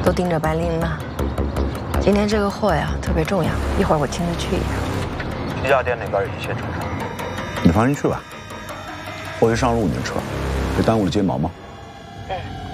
都盯着白灵呢。今天这个货呀特别重要，一会儿我亲自去一趟。 批价店那边一切正常。 你放心去吧，我去上了5年车，这耽误了睫毛吗？